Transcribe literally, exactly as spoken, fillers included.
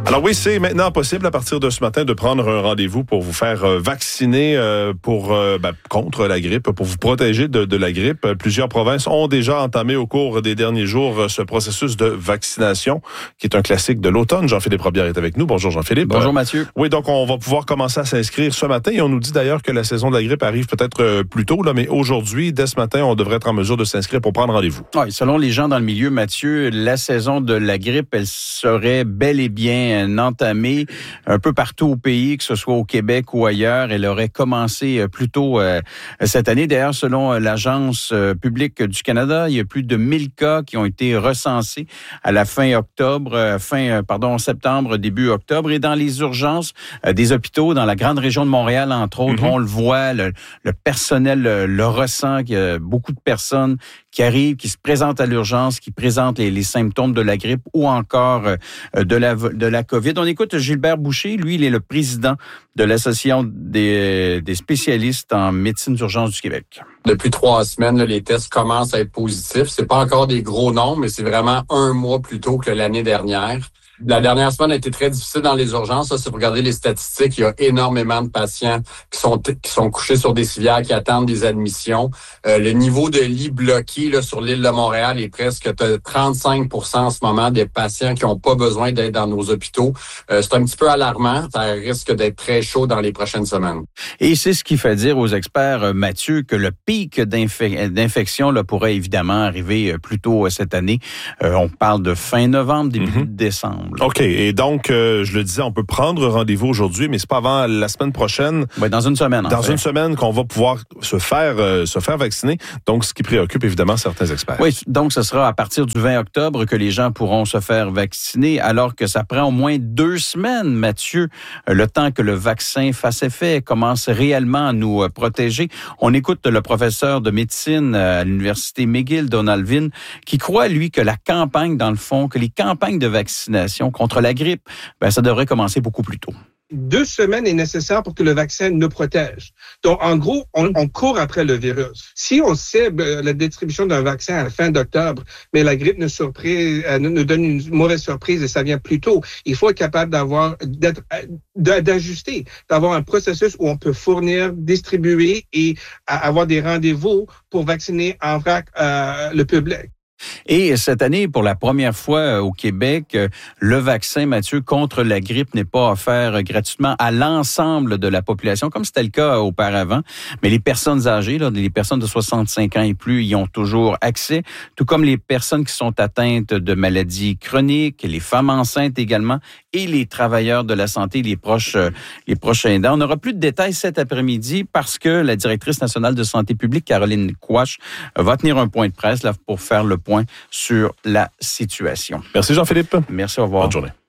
Alors oui, c'est maintenant possible à partir de ce matin de prendre un rendez-vous pour vous faire euh, vacciner euh, pour euh, ben, contre la grippe, pour vous protéger de, de la grippe. Plusieurs provinces ont déjà entamé au cours des derniers jours ce processus de vaccination qui est un classique de l'automne. Jean-Philippe Robillard est avec nous. Bonjour Jean-Philippe. Bonjour Mathieu. Oui, donc on va pouvoir commencer à s'inscrire ce matin et on nous dit d'ailleurs que la saison de la grippe arrive peut-être euh, plus tôt, là, mais aujourd'hui, dès ce matin, on devrait être en mesure de s'inscrire pour prendre rendez-vous. Oui, selon les gens dans le milieu, Mathieu, la saison de la grippe, elle serait bel et bien entamée un peu partout au pays, que ce soit au Québec ou ailleurs. Elle aurait commencé plus tôt euh, cette année. D'ailleurs, selon l'Agence publique du Canada, il y a plus de mille cas qui ont été recensés à la fin octobre, fin, pardon, septembre, début octobre. Et dans les urgences euh, des hôpitaux, dans la grande région de Montréal, entre autres, mm-hmm. on le voit, le, le personnel le, le ressent, qu'il y a beaucoup de personnes qui arrivent, qui se présentent à l'urgence, qui présentent les, les symptômes de la grippe ou encore euh, de la de la COVID. On écoute Gilbert Boucher. Lui, il est le président de l'Association des, des spécialistes en médecine d'urgence du Québec. Depuis trois semaines, là, les tests commencent à être positifs. C'est pas encore des gros nombres, mais c'est vraiment un mois plus tôt que l'année dernière. La dernière semaine a été très difficile dans les urgences. Là, si vous regardez les statistiques, il y a énormément de patients qui sont qui sont couchés sur des civières, qui attendent des admissions. Euh, le niveau de lits bloqués là, sur l'île de Montréal est presque trente-cinq pour cent en ce moment des patients qui n'ont pas besoin d'être dans nos hôpitaux. Euh, c'est un petit peu alarmant. Ça risque d'être très chaud dans les prochaines semaines. Et c'est ce qui fait dire aux experts, Mathieu, que le pic d'infec- d'infection là, pourrait évidemment arriver plus tôt cette année. Euh, on parle de fin novembre, début mm-hmm. de décembre. OK. Et donc, euh, je le disais, on peut prendre rendez-vous aujourd'hui, mais c'est pas avant la semaine prochaine. Oui, dans une semaine. Dans en fait. une semaine qu'on va pouvoir se faire euh, se faire vacciner. Donc, ce qui préoccupe évidemment certains experts. Oui, donc ce sera à partir du vingt octobre que les gens pourront se faire vacciner, alors que ça prend au moins deux semaines, Mathieu, le temps que le vaccin fasse effet, commence réellement à nous protéger. On écoute le professeur de médecine à l'Université McGill, Donald Vin, qui croit, lui, que la campagne, dans le fond, que les campagnes de vaccination contre la grippe, ben, ça devrait commencer beaucoup plus tôt. Deux semaines est nécessaire pour que le vaccin nous protège. Donc, en gros, on, on court après le virus. Si on cible la distribution d'un vaccin à la fin d'octobre, mais la grippe nous, surprise, nous donne une mauvaise surprise et ça vient plus tôt, il faut être capable d'avoir, d'être, d'ajuster, d'avoir un processus où on peut fournir, distribuer et avoir des rendez-vous pour vacciner en vrac euh, le public. Et cette année, pour la première fois au Québec, le vaccin, Mathieu, contre la grippe n'est pas offert gratuitement à l'ensemble de la population, comme c'était le cas auparavant. Mais les personnes âgées, là, les personnes de soixante-cinq ans et plus, y ont toujours accès, tout comme les personnes qui sont atteintes de maladies chroniques, les femmes enceintes également, et les travailleurs de la santé, les proches, les proches aidants. On n'aura plus de détails cet après-midi parce que la directrice nationale de santé publique, Caroline Quach, va tenir un point de presse là, pour faire le point sur la situation. Merci Jean-Philippe. Merci, au revoir. Bonne journée.